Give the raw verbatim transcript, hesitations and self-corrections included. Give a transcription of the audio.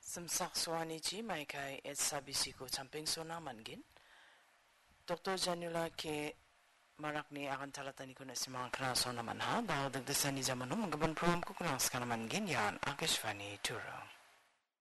Samsak swani ji mai kai et sabisi ko camping sona mangin. Doktor Janula ke marak ni akan talatani ko na si mga kraso naman ha. Dahil dagdasani zaman mo, magaban program ko kunas ka naman ganyan. Akishvani Turo.